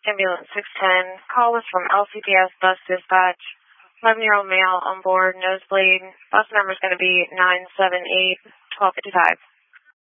Ambulance 610. Call was from LCPS bus dispatch. 11-year-old male on board, nosebleed. Bus number is going to be 978-1255.